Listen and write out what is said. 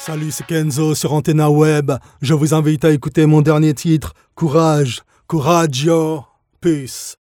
Salut, c'est Kenzo sur Antenna Web. Je vous invite à écouter mon dernier titre, Courage, Couraggio, Peace.